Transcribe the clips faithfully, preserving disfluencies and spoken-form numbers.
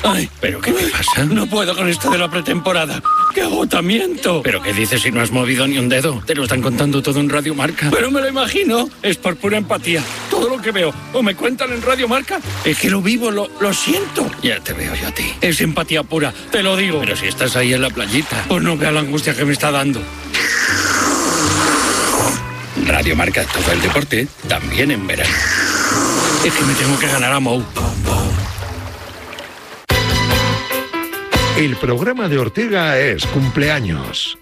Ay, ¿pero qué te pasa? No puedo con esto de la pretemporada. ¡Qué agotamiento! ¿Pero qué dices si no has movido ni un dedo? Te lo están contando todo en Radio Marca. Pero me lo imagino. Es por pura empatía. Todo lo que veo o me cuentan en Radio Marca es que lo vivo, lo, lo siento. Ya te veo yo a ti. Es empatía pura, te lo digo. Pero si estás ahí en la playita, pues no vea la angustia que me está dando. Radio Marca, todo el deporte, también en verano. Es que me tengo que ganar a Mou. El programa de Ortega es cumpleaños.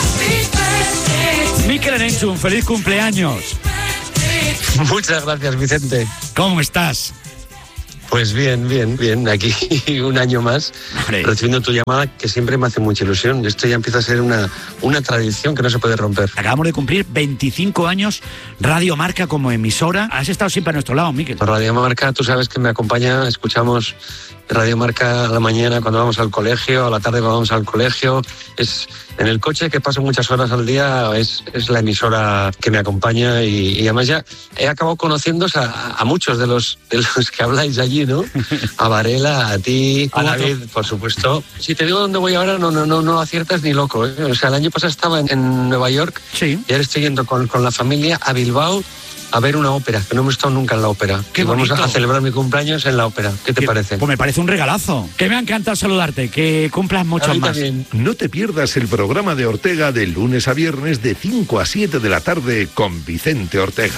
Mikel Erenchun, un feliz cumpleaños. Muchas gracias, Vicente. ¿Cómo estás? Pues bien, bien, bien. Aquí un año más, Hombre. recibiendo tu llamada, que siempre me hace mucha ilusión. Esto ya empieza a ser una, una tradición que no se puede romper. Acabamos de cumplir veinticinco años Radio Marca como emisora. Has estado siempre a nuestro lado, Mikel. Radio Marca, tú sabes que me acompaña, escuchamos Radio Marca a la mañana cuando vamos al colegio, a la tarde cuando vamos al colegio. Es en el coche, que paso muchas horas al día, es, es la emisora que me acompaña y, y además ya he acabado conociéndose a, a muchos de los, de los que habláis allí, ¿no? A Varela, a ti, a David, por supuesto. Si te digo dónde voy ahora, no, no, no, no aciertas ni loco, ¿eh? O sea, el año pasado estaba en, en Nueva York, sí. Y ahora estoy yendo con, con la familia a Bilbao a ver una ópera, que no hemos estado nunca en la ópera. Qué Vamos bonito. a celebrar mi cumpleaños en la ópera. ¿Qué te ¿Qué? parece? Pues me parece un regalazo. Que me ha encantado saludarte, que cumplas muchos más. También. No te pierdas el programa de Ortega de lunes a viernes de cinco a siete de la tarde con Vicente Ortega.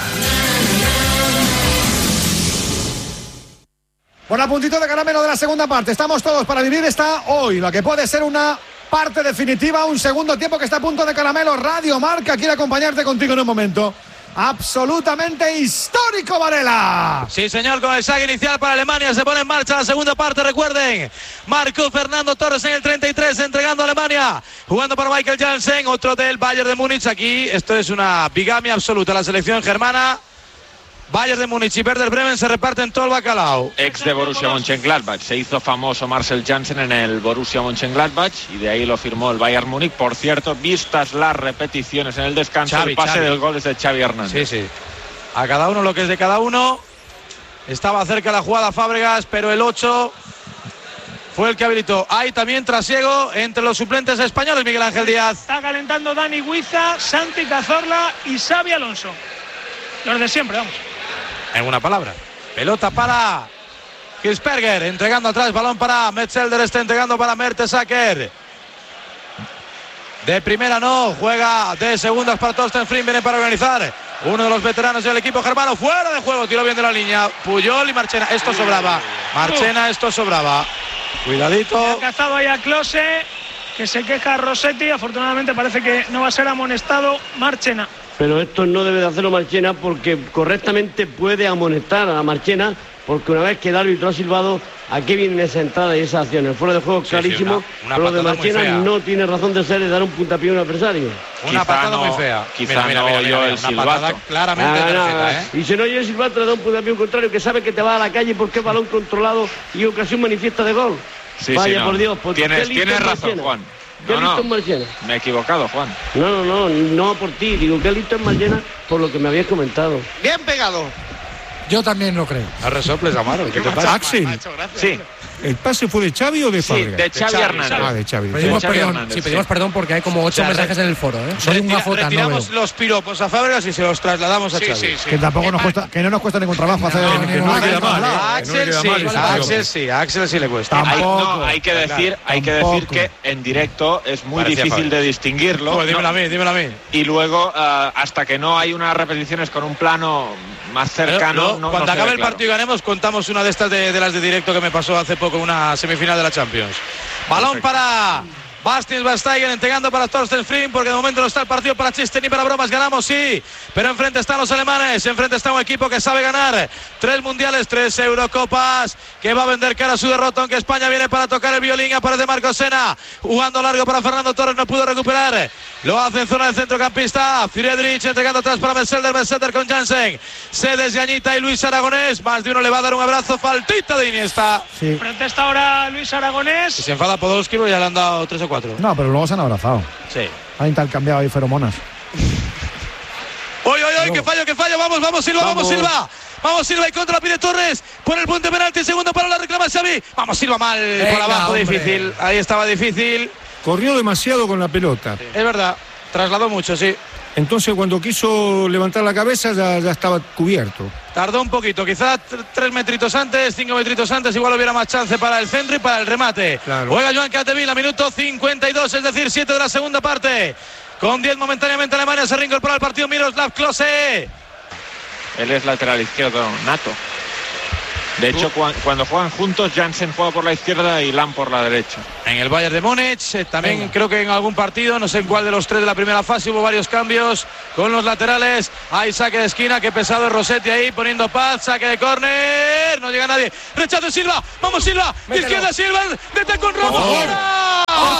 Bueno, a puntito de caramelo de la segunda parte. Estamos todos para vivir esta hoy, lo que puede ser una parte definitiva, un segundo tiempo que está a punto de caramelo. Radio Marca quiere acompañarte contigo en un momento absolutamente histórico, Varela. Sí, señor, con el saque inicial para Alemania se pone en marcha la segunda parte. Recuerden, marcó Fernando Torres en el treinta y tres, entregando a Alemania, jugando para Michael Jansen, otro del Bayern de Múnich. Aquí esto es una bigamia absoluta. La selección germana, Bayern de Múnich y Werder Bremen se reparten todo el bacalao. Ex de Borussia Mönchengladbach. Se hizo famoso Marcel Jansen en el Borussia Mönchengladbach y de ahí lo firmó el Bayern Múnich. Por cierto, vistas las repeticiones en el descanso, Xavi, el pase Xavi. del gol es de Xavi Hernández. Sí, sí. A cada uno lo que es de cada uno. Estaba cerca la jugada Fábregas, pero el ocho fue el que habilitó. Hay también trasiego entre los suplentes españoles, Miguel Ángel Díaz. Está calentando Dani Huiza, Santi Cazorla y Xavi Alonso. Los de siempre, vamos. En una palabra. Pelota para Hirsberger, entregando atrás, balón para Metzelder, está entregando para Mertesacker. De primera no, juega de segundas para Torsten Flynn, viene para organizar. Uno de los veteranos del equipo germano, fuera de juego, tiró bien de la línea. Puyol y Marchena, esto sobraba. Marchena, esto sobraba. Cuidadito. Ha cazado ahí a Klose, que se queja a Rossetti. Afortunadamente parece que no va a ser amonestado Marchena. Pero esto no debe de hacerlo Marchena, porque correctamente puede amonestar a Marchena, porque una vez que el árbitro ha silbado, aquí viene esa entrada y esa acción. El fuera de juego Sí, clarísimo, sí, una, una pero lo de patada muy Marchena fea. no tiene razón de ser de dar un puntapié a un adversario. Una Quizá patada no- muy fea. quizá no oyó el Una silbato. patada claramente Ah, de no, tarjeta, no. ¿eh? Y si no oye el silbato, le da un puntapié a un contrario, que sabe que te va a la calle porque es balón controlado y ocasión manifiesta de gol. Sí, Vaya, sí, no. por Dios. Por Tienes, qué listo tienes es razón, Marchena. Juan. ¿Qué No, listo no, es Marchena? me he equivocado, Juan. No, no, no, no por ti. Digo, qué listo es Marchena por lo que me habías comentado. Bien pegado. Yo también lo creo. No resoples, Amaro. ¿Qué te pasa? Axel, Sí, ¿el pase fue de Xavi o de sí, Fábregas? de Xavi Hernández. Ah, de Xavi. Pedimos Sí. perdón. Sí, pedimos perdón porque hay como ocho O sea, mensajes en el foro, ¿eh? Soy un Retira- gafota, no retiramos veo. los piropos a Fábregas y se los trasladamos a Xavi. Que tampoco nos cuesta, que no nos cuesta ningún trabajo hacer. que no le queda mal, ¿eh? A Que no le Axel queda sí, mal ese a tío. Axel sí, a Axel sí le cuesta. Hay, Tampoco. no, hay que decir, hay que Tampoco. decir que en directo es muy Parecía difícil Fábregas. de distinguirlo. Pues dímelo ¿no? a mí, dímelo a mí. Y luego, ah, hasta que no hay unas repeticiones con un plano más cercano, Luego, no, no cuando se acabe ve el claro. partido y ganemos, contamos una de estas de, de las de directo que me pasó hace poco, una semifinal de la Champions. Balón Perfecto. para Bastian Schweinsteiger, entregando para Torsten Flynn, porque de momento no está el partido para chiste ni para bromas. Ganamos, sí, pero enfrente están los alemanes, enfrente está un equipo que sabe ganar. Tres mundiales, tres Eurocopas, que va a vender cara a su derrota, aunque España viene para tocar el violín. Aparece Marcos Sena, jugando largo para Fernando Torres, no pudo recuperar. Lo hace en zona de centrocampista. Friedrich entregando atrás para Metzelder, Metzelder con Jansen. Sedes, Yañita y Luis Aragonés. Más de uno le va a dar un abrazo. Faltita de Iniesta. Sí. Protesta ahora Luis Aragonés. Si se enfada Podolski, pero ya le han dado tres o cuatro. No, pero luego se han abrazado. Sí. Han intercambiado ahí feromonas. ¡Oy, oy, oy! ¡Que fallo, que fallo! ¡Vamos, vamos, Silva, vamos, Vamos. Silva! Vamos, Silva y contra, pide Torres. Pone el punto de penalti, segundo para la reclamación. para Xavi. Vamos, Silva mal. Venga, por abajo, hombre. Difícil. Ahí estaba difícil. Corrió demasiado con la pelota. Es verdad, trasladó mucho, sí. Entonces cuando quiso levantar la cabeza ya, ya estaba cubierto. Tardó un poquito, quizás tres metritos antes, cinco metritos antes, igual hubiera más chance para el centro y para el remate. Claro. Juega Joan Capdevila, minuto cincuenta y dos, es decir, siete de la segunda parte. Con diez momentáneamente Alemania se reincorpora al partido Miroslav Klose. Él es lateral izquierdo nato. De hecho, cu cuando juegan juntos, Jansen juega por la izquierda y Lahm por la derecha. En el Bayern de Múnich, eh, también Venga. creo que en algún partido, no sé en cuál de los tres de la primera fase, hubo varios cambios con los laterales. Hay saque de esquina, qué pesado es Rossetti ahí, poniendo paz, saque de córner, no llega nadie. Rechazo Silva, vamos Silva, de izquierda Silva, de tacón Ramos, fuera. ¡Por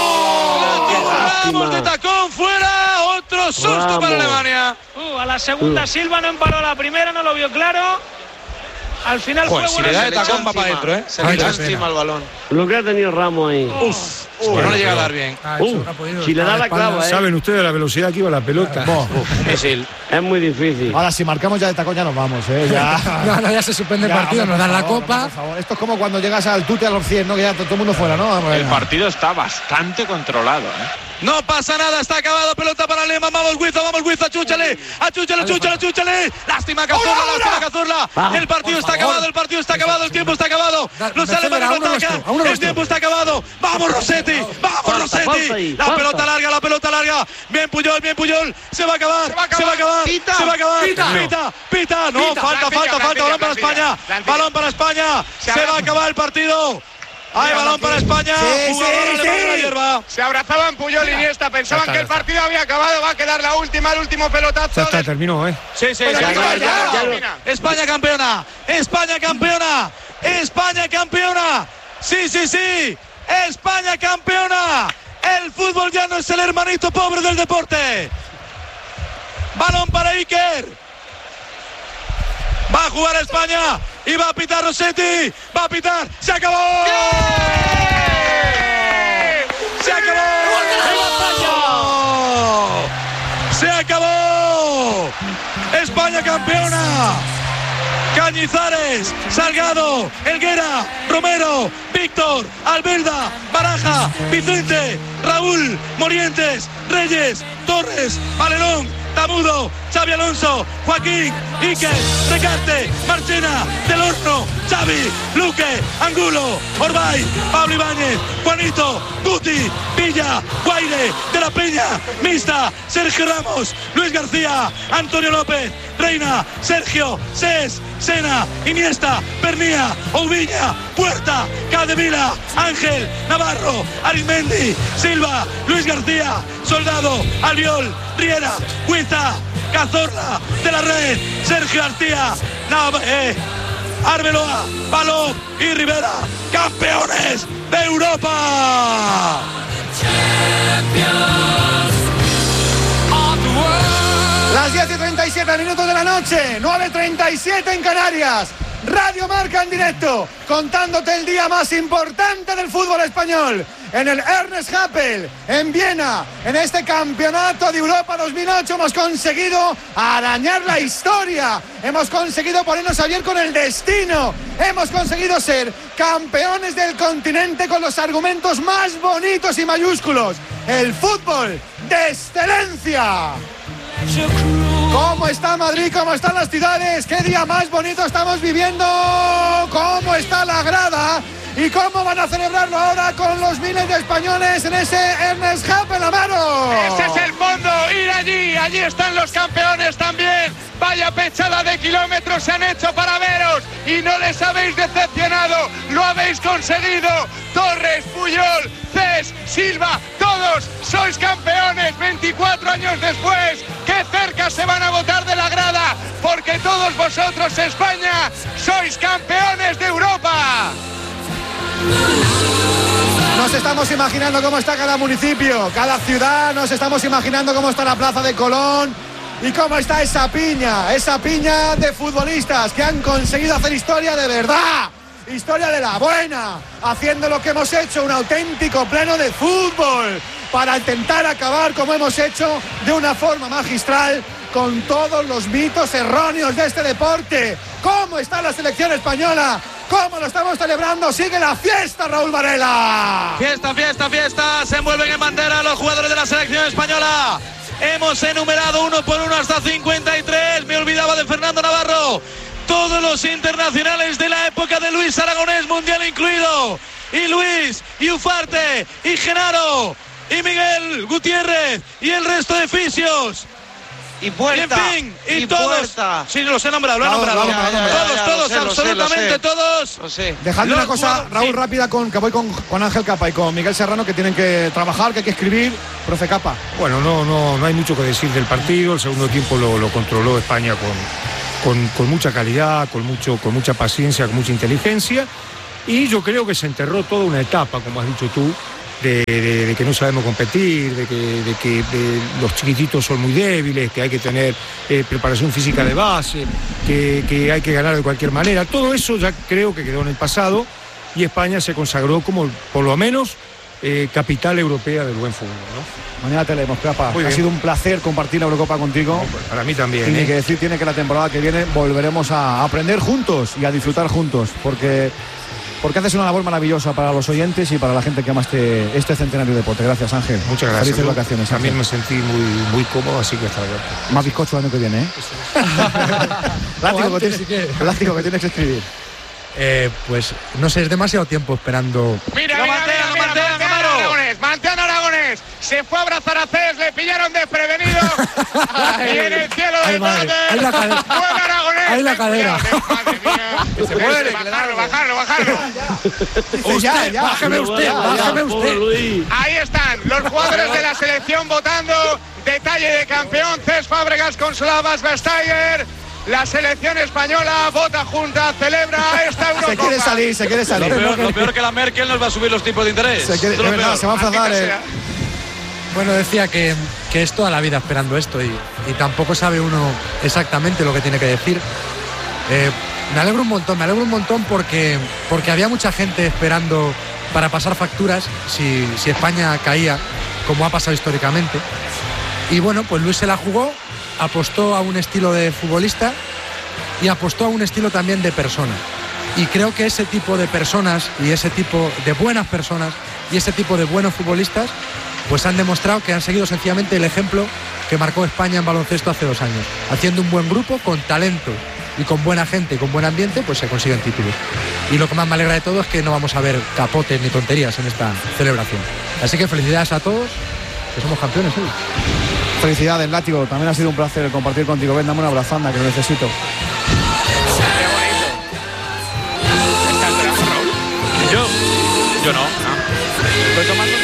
favor! Ramos de tacón, fuera, otro susto Ramos. para Alemania. Uh, a la segunda uh. Silva no emparó, la primera no lo vio claro. Al final Joder, fue si bueno. le da de tacón va para adentro, ¿eh? Se le da encima el balón. Lo que ha tenido Ramos ahí. Uf, uh, no le llega a dar bien. Ah, uh, no si le da la clava, ¿eh? ¿Saben ustedes la velocidad que iba la pelota? Uh, misil. Es muy difícil. Ahora, si marcamos ya de tacón, ya nos vamos, ¿eh? Ya, no, no, ya se suspende el partido, hombre, nos dan la favor, copa. Por favor. Esto es como cuando llegas al tute a los cien, ¿no? Que ya todo el mundo fuera, ¿no? Vamos, el partido está bastante controlado, ¿eh? No pasa nada, está acabado, pelota para Lema, vamos Guizo, vamos Guizo, achúchale, achúchale, achúchale, achúchale. Lástima Cazorla, lástima Cazorla. El partido está acabado, el partido está acabado, el tiempo está acabado. Los alemanes no atacan, el tiempo está acabado. Vamos Rossetti, vamos Rossetti. La pelota larga, la pelota larga. Bien Puyol, bien Puyol. Se va a acabar, se va a acabar, se va a acabar. Pita, pita, no, falta, falta, falta, balón para España. Balón para España, se va a acabar el partido. ¡Hay balón para España! Sí, ¡Jugador sí, alemán de la sí. hierba! Se abrazaban Puyol y Iniesta. Pensaban que el partido había acabado. Va a quedar la última, el último pelotazo. Ya está, terminó, ¿eh? Sí, sí, sí. España campeona. España campeona. España campeona. Sí, sí, sí. España campeona. El fútbol ya no es el hermanito pobre del deporte. Balón para Iker. Va a jugar España y va a pitar Rossetti. Va a pitar. ¡Se acabó! ¡Se acabó! ¡Se acabó! ¡España campeona! Cañizares, Salgado, Helguera, Romero, Víctor, Albelda, Baraja, Vicente, Raúl, Morientes, Reyes, Torres, Valerón, Tamudo, Xavi Alonso, Joaquín, Iker, Recarte, Marchena, Del Horno, Xavi, Luque, Angulo, Orbay, Pablo Ibáñez, Juanito, Guti, Villa, Guaire, De la Peña, Mista, Sergio Ramos, Luis García, Antonio López, Reina, Sergio, Ses, Sena, Iniesta, Pernía, Oubiña, Puerta, Capdevila, Ángel, Navarro, Arizmendi, Silva, Luis García, Soldado, Albiol, Riera, Huiza, Cazorla, De la Red, Sergio García, Nav eh, Arbeloa, Palop y Rivera, campeones de Europa. Las diez y treinta y siete minutos de la noche, nueve y treinta y siete en Canarias. Radio Marca en directo, contándote el día más importante del fútbol español. En el Ernest Happel, en Viena, en este campeonato de Europa dos mil ocho hemos conseguido arañar la historia. Hemos conseguido ponernos a bien con el destino. Hemos conseguido ser campeones del continente con los argumentos más bonitos y mayúsculos. El fútbol de excelencia. ¿Cómo está Madrid? ¿Cómo están las ciudades? ¿Qué día más bonito estamos viviendo? ¿Cómo está la grada? ¿Y cómo van a celebrarlo ahora con los miles de españoles en ese Ernest Happel, Amaro? Ese es el fondo, ir allí, allí están los campeones también. Vaya pechada de kilómetros se han hecho para veros y no les habéis decepcionado, lo habéis conseguido. Torres, Puyol, Cés, Silva, todos sois campeones veinticuatro años después. ¡Qué cerca se van a botar de la grada! Porque todos vosotros, España, sois campeones de Europa. Nos estamos imaginando cómo está cada municipio, cada ciudad, nos estamos imaginando cómo está la plaza de Colón y cómo está esa piña, esa piña de futbolistas que han conseguido hacer historia de verdad, historia de la buena, haciendo lo que hemos hecho, un auténtico pleno de fútbol, para intentar acabar como hemos hecho de una forma magistral con todos los mitos erróneos de este deporte. ¿Cómo está la selección española? ¿Cómo lo estamos celebrando? Sigue la fiesta, Raúl Varela. Fiesta, fiesta, fiesta. Se envuelven en bandera los jugadores de la selección española. Hemos enumerado uno por uno hasta cincuenta y tres. Me olvidaba de Fernando Navarro. Todos los internacionales de la época de Luis Aragonés, mundial incluido. Y Luis, y Ufarte, y Genaro, y Miguel Gutiérrez, y el resto de fisios. Y Puerta. Y en fin, y, y todos. Puerta. Sí, los he nombrado, lo he nombrado. Vamos, vamos, vamos, todos, ya, ya, todos, lo sé, lo absolutamente sé, lo sé. todos. Lo sé. Dejadme Los una cosa, jugadores- Raúl, sí. rápida, con, que voy con, con Ángel Capa y con Miguel Serrano, que tienen que trabajar, que hay que escribir. Profe Capa. Bueno, no, no, no hay mucho que decir del partido. El segundo tiempo lo, lo controló España con, con, con mucha calidad, con, mucho, con mucha paciencia, con mucha inteligencia. Y yo creo que se enterró toda una etapa, como has dicho tú, de, de, de que no sabemos competir, de que, de que de los chiquititos son muy débiles, que hay que tener eh, preparación física de base, que, que hay que ganar de cualquier manera. Todo eso ya creo que quedó en el pasado y España se consagró como, por lo menos, eh, capital europea del buen fútbol, ¿no? Mañana te leemos, Capa. Muy Ha bien. sido un placer compartir la Eurocopa contigo. No, pues para mí también. Y ni ¿eh? que decir tiene que la temporada que viene volveremos a aprender juntos y a disfrutar juntos, porque, porque haces una labor maravillosa para los oyentes y para la gente que ama este, este centenario de deporte. Gracias, Ángel. Muchas gracias. Felices Yo vacaciones. También Ángel. me sentí muy, muy cómodo, así que hasta luego. Más bizcocho el año que viene, ¿eh? Látigo, que antes, si tienes, quieres. látigo que tienes que escribir. Eh, pues no sé, es demasiado tiempo esperando. Mira, Lo mira, mantea, mira, lo mira, mantea, Manteano Camaro. Aragonés, Manteano Aragonés, se fue a abrazar a Cés, le pillaron desprevenido. Y en el cielo Ay, del madre, Máter, ahí la cadera. vuela Aragonés. Ahí la ten cadera. cuidado, madre mía. Que se muere, que le da bajarlo, algo. bajarlo, bajarlo. Dice, ya, ya. bájeme usted, Ya, ya. bájeme Pobre usted. Luis. Ahí están los jugadores de la selección votando. Detalle de campeón, Cés Fábregas con Slavas Vestager. La selección española vota junta, celebra esta Eurocopa. Se quiere salir, se quiere Lo salir. peor, lo peor que la Merkel nos va a subir los tipos de interés. Se quiere, Esto de es lo verdad, peor. se va a enfadar. Maldita eh. sea. Bueno, decía que, que es toda la vida esperando esto y, y tampoco sabe uno exactamente lo que tiene que decir. Eh, me alegro un montón, me alegro un montón porque, porque había mucha gente esperando para pasar facturas si, si España caía, como ha pasado históricamente. Y bueno, pues Luis se la jugó, apostó a un estilo de futbolista y apostó a un estilo también de persona. Y creo que ese tipo de personas y ese tipo de buenas personas y ese tipo de buenos futbolistas pues han demostrado que han seguido sencillamente el ejemplo que marcó España en baloncesto hace dos años. Haciendo un buen grupo, con talento y con buena gente y con buen ambiente, pues se consiguen títulos. Y lo que más me alegra de todo es que no vamos a ver capotes ni tonterías en esta celebración. Así que felicidades a todos, que somos campeones hoy. Felicidades, Látigo. También ha sido un placer compartir contigo. Ven, dame una abrazanda, que lo necesito. Yo, yo no. Estoy tomando.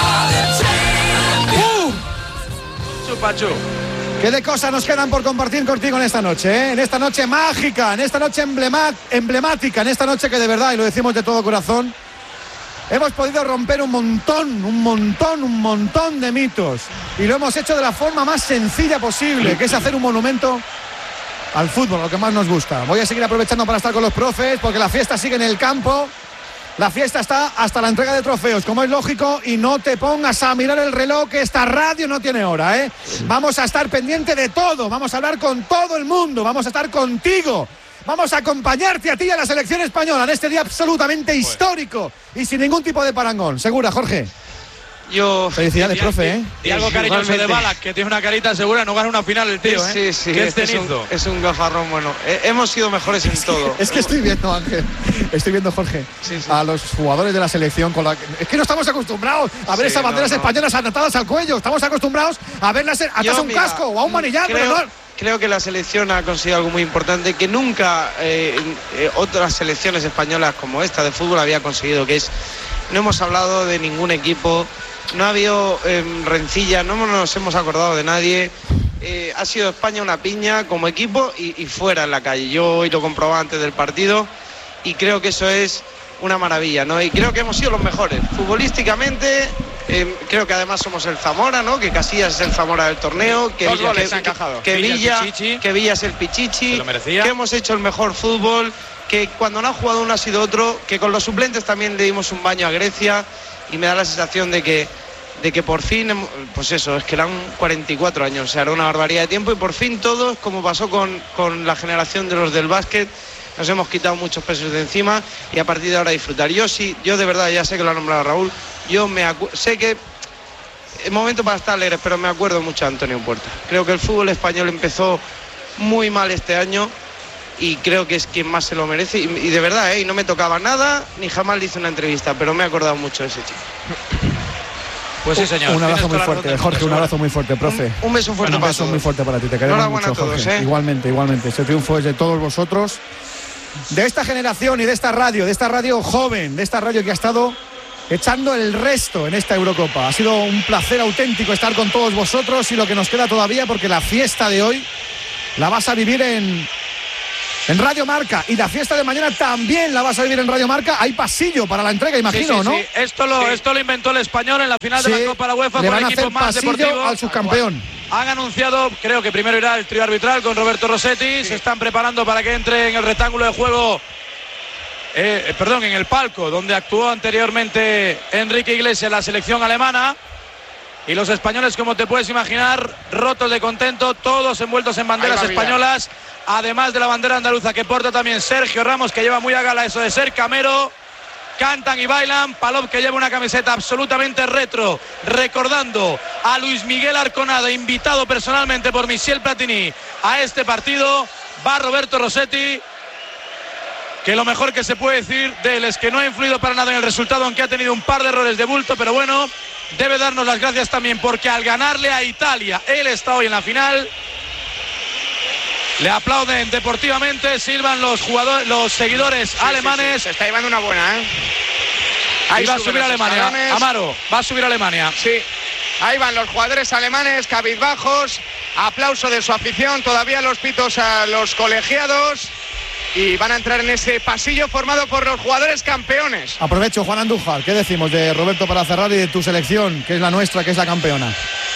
¡Uh! Chupachu. ¿Qué de cosas nos quedan por compartir contigo en esta noche? ¿eh? En esta noche mágica, en esta noche emblema- emblemática, en esta noche que de verdad, y lo decimos de todo corazón, hemos podido romper un montón, un montón, un montón de mitos. Y lo hemos hecho de la forma más sencilla posible, que es hacer un monumento al fútbol, lo que más nos gusta. Voy a seguir aprovechando para estar con los profes, porque la fiesta sigue en el campo. La fiesta está hasta la entrega de trofeos, como es lógico, y no te pongas a mirar el reloj, que esta radio no tiene hora, ¿eh? Vamos a estar pendiente de todo, vamos a hablar con todo el mundo, vamos a estar contigo, vamos a acompañarte a ti y a la selección española en este día absolutamente histórico y sin ningún tipo de parangón. ¿Segura, Jorge? Yo. Felicidades, profe, ¿eh? Y algo cariñoso de Igualmente. Balak, que tiene una carita segura, no gana una final el tío, ¿eh? Sí, sí, Qué es, que es, un, cenizo. es un gafarrón bueno. Eh, hemos sido mejores en todo. Es que estoy viendo, Ángel, estoy viendo, Jorge, Sí, sí. a los jugadores de la selección con la... Es que no estamos acostumbrados a ver Sí, esas banderas no, no. españolas atadas al cuello. Estamos acostumbrados a verlas atrás Yo, a un mira, casco o a un manillar, creo, pero no... creo que la selección ha conseguido algo muy importante que nunca eh, eh, otras selecciones españolas como esta de fútbol había conseguido, que es, no hemos hablado de ningún equipo, no ha habido eh, rencilla, no nos hemos acordado de nadie. Eh, ha sido España una piña como equipo y, y fuera en la calle. Yo hoy lo comprobaba antes del partido y creo que eso es una maravilla, ¿no? Y creo que hemos sido los mejores. Futbolísticamente, eh, creo que además somos el Zamora, ¿no? Que Casillas es el Zamora del torneo, que, Dos goles que, se han encajado. que Villa, Villa, Pichichi. que Villa es el Pichichi, Se lo merecía. que hemos hecho el mejor fútbol, que cuando no ha jugado uno ha sido otro, que con los suplentes también le dimos un baño a Grecia y me da la sensación de que de que por fin, hemos- pues eso, es que eran cuarenta y cuatro años, o sea, era una barbaridad de tiempo y por fin todos, como pasó con, con la generación de los del básquet, nos hemos quitado muchos pesos de encima y a partir de ahora disfrutar. Yo sí, yo de verdad, ya sé que lo ha nombrado Raúl, yo me acu- sé que es momento para estar alegres, pero me acuerdo mucho de Antonio Puerta. Creo que el fútbol español empezó muy mal este año y creo que es quien más se lo merece y, y de verdad, ¿eh? Y no me tocaba nada ni jamás le hice una entrevista, pero me he acordado mucho de ese chico. Pues sí, señor. Un abrazo muy fuerte, Jorge, un abrazo muy fuerte, profe. Un, un beso fuerte Un para beso todos. muy fuerte para ti, te queremos Enhorabuena mucho, a todos, Jorge. ¿eh? Igualmente, igualmente. Este triunfo es de todos vosotros, de esta generación y de esta radio, de esta radio joven, de esta radio que ha estado echando el resto en esta Eurocopa. Ha sido un placer auténtico estar con todos vosotros y lo que nos queda todavía, porque la fiesta de hoy la vas a vivir en... En Radio Marca, y la fiesta de mañana también la vas a vivir en Radio Marca. Hay pasillo para la entrega, imagino, sí, sí, ¿no? Sí. Esto, lo, sí. esto lo inventó el español en la final sí. de la Copa de la UEFA. Le por van el a equipo hacer más pasillo deportivo al subcampeón. Han anunciado, creo que primero irá el trío arbitral con Roberto Rossetti. Sí. Se están preparando para que entre en el rectángulo de juego, eh, perdón, en el palco donde actuó anteriormente Enrique Iglesias, la selección alemana. Y los españoles, como te puedes imaginar, rotos de contento, todos envueltos en banderas españolas, además de la bandera andaluza que porta también Sergio Ramos, que lleva muy a gala eso de ser camero. Cantan y bailan. Palop, que lleva una camiseta absolutamente retro, recordando a Luis Miguel Arconada, invitado personalmente por Michel Platini a este partido. Va Roberto Rossetti, que lo mejor que se puede decir de él es que no ha influido para nada en el resultado, aunque ha tenido un par de errores de bulto, pero bueno, debe darnos las gracias también porque al ganarle a Italia, él está hoy en la final. Le aplauden deportivamente, silban los jugadores, los seguidores sí, alemanes. Sí, sí. Se está llevando una buena, ¿eh? Ahí y va a subir a Alemania. escalones. Amaro, va a subir a Alemania. Sí. Ahí van los jugadores alemanes, cabizbajos, aplauso de su afición, todavía los pitos a los colegiados. Y van a entrar en ese pasillo formado por los jugadores campeones. Aprovecho, Juan Andújar, ¿qué decimos de Roberto para cerrar y de tu selección, que es la nuestra, que es la campeona?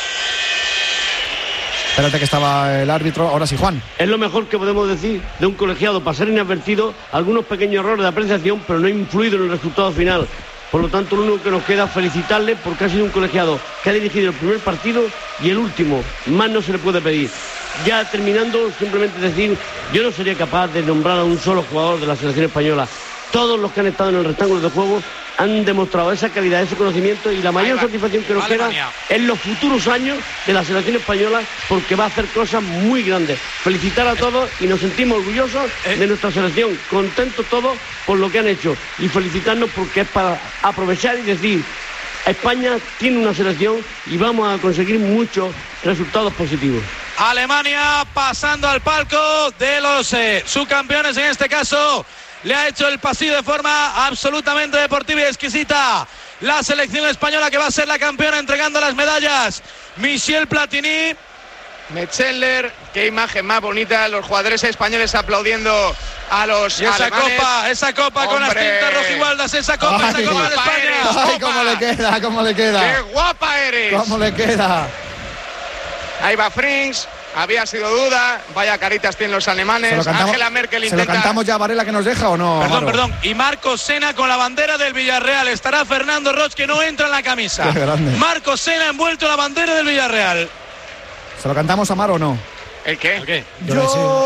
Espérate que estaba el árbitro, ahora sí, Juan. Es lo mejor que podemos decir de un colegiado, pasar inadvertido, algunos pequeños errores de apreciación, pero no ha influido en el resultado final. Por lo tanto, lo único que nos queda es felicitarle porque ha sido un colegiado que ha dirigido el primer partido y el último. Más no se le puede pedir. Ya terminando, simplemente decir, yo no sería capaz de nombrar a un solo jugador de la selección española. Todos los que han estado en el rectángulo de juego han demostrado esa calidad, ese conocimiento, y la mayor satisfacción que nos queda en los futuros años de la selección española, porque va a hacer cosas muy grandes. Felicitar a todos y nos sentimos orgullosos de nuestra selección, contentos todos por lo que han hecho, y felicitarnos porque es para aprovechar y decir: España tiene una selección y vamos a conseguir muchos resultados positivos. Alemania pasando al palco de los eh, subcampeones, en este caso le ha hecho el pasillo de forma absolutamente deportiva y exquisita la selección española, que va a ser la campeona, entregando las medallas Michel Platini. Metzeler, qué imagen más bonita, los jugadores españoles aplaudiendo a los y esa alemanes. copa, esa copa con las tintas rojigualdas, esa copa, Ay, esa copa de España. Eres, Ay, cómo le queda, cómo le queda. Qué guapa eres. Cómo le queda. Ahí va Frings, había sido duda, vaya caritas tienen los alemanes. Angela Merkel intenta. ¿Se lo cantamos ya a Varela que nos deja o no? Perdón, Amaro? perdón. Y Marcos Sena con la bandera del Villarreal. Estará Fernando Roch, que no entra en la camisa. Qué grande. Marcos Sena envuelto en la bandera del Villarreal. ¿Se lo cantamos a Amaro o no? ¿El qué? ¿El qué? Yo...